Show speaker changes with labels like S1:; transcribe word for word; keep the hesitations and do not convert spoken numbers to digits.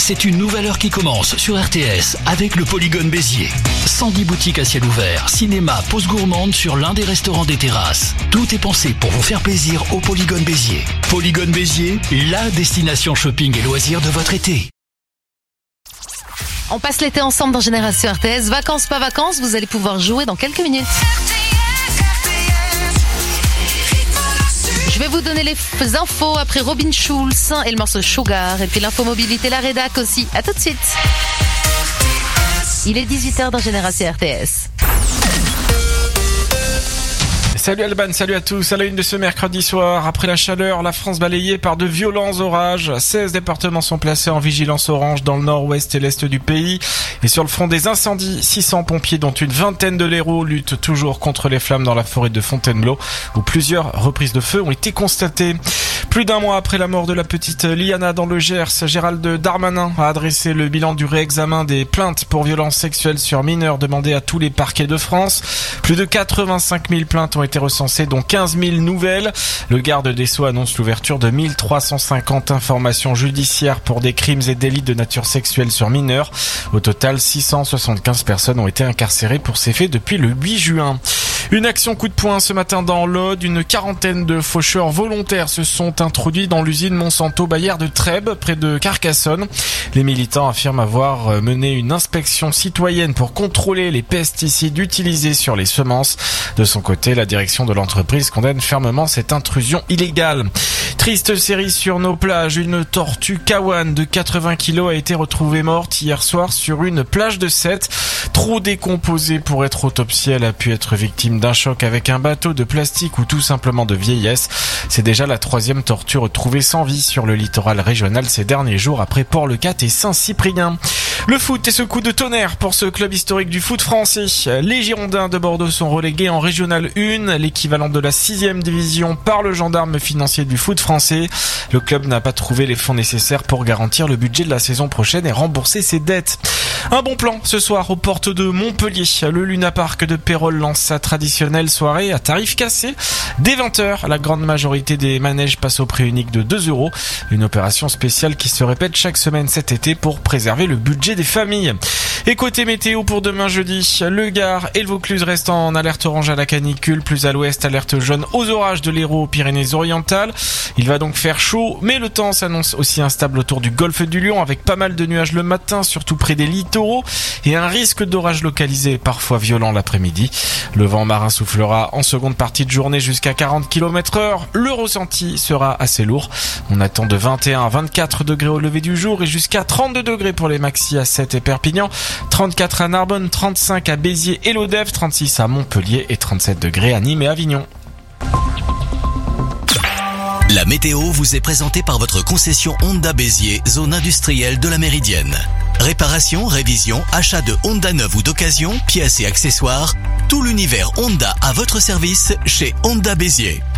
S1: c'est une nouvelle heure qui commence sur R T S avec le Polygone Béziers. cent dix boutiques à ciel ouvert, cinéma, pause gourmande sur l'un des restaurants des terrasses. Tout est pensé pour vous faire plaisir au Polygone Béziers. Polygone Béziers, la destination shopping et loisirs de votre été.
S2: On passe l'été ensemble dans Génération R T S. Vacances, pas vacances, vous allez pouvoir jouer dans quelques minutes. Je vais vous donner les infos après Robin Schulz et le morceau Sugar. Et puis l'info mobilité, la rédac aussi. À tout de suite. Il est dix-huit heures dans Génération R T S.
S3: Salut Alban, salut à tous. À la une de ce mercredi soir, après la chaleur, la France balayée par de violents orages. seize départements sont placés en vigilance orange dans le nord-ouest et l'est du pays. Et sur le front des incendies, six cents pompiers dont une vingtaine de l'Hérault luttent toujours contre les flammes dans la forêt de Fontainebleau où plusieurs reprises de feu ont été constatées. Plus d'un mois après la mort de la petite Liana dans le Gers, Gérald Darmanin a adressé le bilan du réexamen des plaintes pour violences sexuelles sur mineurs demandées à tous les parquets de France. Plus de quatre-vingt-cinq mille plaintes ont été recensées, dont quinze mille nouvelles. Le garde des Sceaux annonce l'ouverture de mille trois cent cinquante informations judiciaires pour des crimes et délits de nature sexuelle sur mineurs. Au total, six cent soixante-quinze personnes ont été incarcérées pour ces faits depuis le huit juin. Une action coup de poing ce matin dans l'Aude. Une quarantaine de faucheurs volontaires se sont introduits dans l'usine Monsanto Bayer de Trèbes, près de Carcassonne. Les militants affirment avoir mené une inspection citoyenne pour contrôler les pesticides utilisés sur les semences. De son côté, la direction de l'entreprise condamne fermement cette intrusion illégale. Triste série sur nos plages. Une tortue kawan de quatre-vingts kilos a été retrouvée morte hier soir sur une plage de Sète. Trop décomposée pour être autopsiée, elle a pu être victime d'un choc avec un bateau de plastique ou tout simplement de vieillesse. C'est déjà la troisième tortue retrouvée sans vie sur le littoral régional ces derniers jours après Port-le-Cat et Saint-Cyprien. Le foot et ce coup de tonnerre pour ce club historique du foot français. Les Girondins de Bordeaux sont relégués en Régional un, l'équivalent de la sixième division par le gendarme financier du foot français. Le club n'a pas trouvé les fonds nécessaires pour garantir le budget de la saison prochaine et rembourser ses dettes. Un bon plan ce soir aux portes de Montpellier. Le Luna Park de Pérols lance sa traditionnelle soirée à tarif cassé. Dès vingt heures, la grande majorité des manèges passe au prix unique de deux euros. Une opération spéciale qui se répète chaque semaine cet été pour préserver le budget des familles. Et côté météo pour demain jeudi, le Gard et le Vaucluse restent en alerte orange à la canicule, plus à l'ouest, alerte jaune aux orages de l'Hérault aux Pyrénées-Orientales. Il va donc faire chaud, mais le temps s'annonce aussi instable autour du golfe du Lion avec pas mal de nuages le matin, surtout près des littoraux, et un risque d'orage localisé parfois violent l'après-midi. Le vent marin soufflera en seconde partie de journée jusqu'à quarante kilomètres heure. Le ressenti sera assez lourd. On attend de vingt et un à vingt-quatre degrés au lever du jour et jusqu'à trente-deux degrés pour les maxi à Sète et Perpignan, trente-quatre à Narbonne, trente-cinq à Béziers et Lodève, trente-six à Montpellier et trente-sept degrés à Nîmes et Avignon.
S1: La météo vous est présentée par votre concession Honda Béziers, zone industrielle de la Méridienne. Réparation, révision, achat de Honda neuve ou d'occasion, pièces et accessoires, tout l'univers Honda à votre service chez Honda Béziers.